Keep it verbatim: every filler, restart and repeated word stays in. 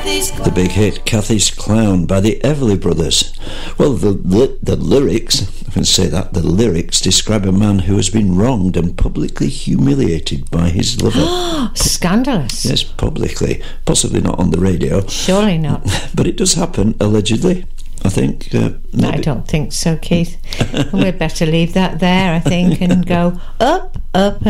The big hit, Cathy's Clown, by the Everly Brothers. Well, the, the, the lyrics, I can say that, the lyrics describe a man who has been wronged and publicly humiliated by his lover. Scandalous. Yes, publicly. Possibly not on the radio. Surely not. But it does happen, allegedly. I think. Uh, I don't think so, Keith. We'd better leave that there, I think, and go up, up,